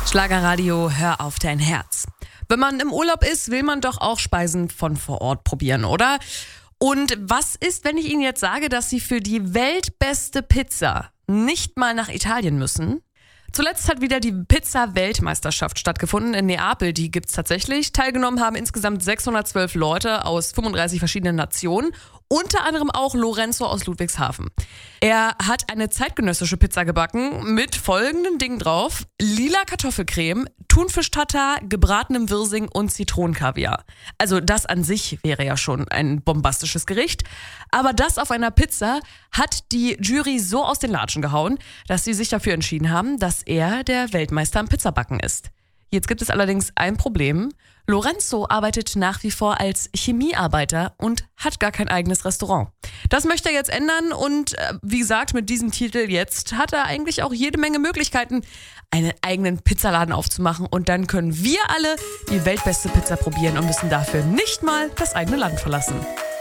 Schlagerradio, hör auf dein Herz. Wenn man im Urlaub ist, will man doch auch Speisen von vor Ort probieren, oder? Und was ist, wenn ich Ihnen jetzt sage, dass Sie für die weltbeste Pizza nicht mal nach Italien müssen? Zuletzt hat wieder die Pizza-Weltmeisterschaft stattgefunden in Neapel. Die gibt's tatsächlich. Teilgenommen haben insgesamt 612 Leute aus 35 verschiedenen Nationen. Unter anderem auch Lorenzo aus Ludwigshafen. Er hat eine zeitgenössische Pizza gebacken mit folgenden Dingen drauf: lila Kartoffelcreme, Thunfisch-Tatar, gebratenem Wirsing und Zitronenkaviar. Also das an sich wäre ja schon ein bombastisches Gericht. Aber das auf einer Pizza hat die Jury so aus den Latschen gehauen, dass sie sich dafür entschieden haben, dass er der Weltmeister am Pizzabacken ist. Jetzt gibt es allerdings ein Problem. Lorenzo arbeitet nach wie vor als Chemiearbeiter und hat gar kein eigenes Restaurant. Das möchte er jetzt ändern und wie gesagt, mit diesem Titel jetzt hat er eigentlich auch jede Menge Möglichkeiten, einen eigenen Pizzaladen aufzumachen, und dann können wir alle die weltbeste Pizza probieren und müssen dafür nicht mal das eigene Land verlassen.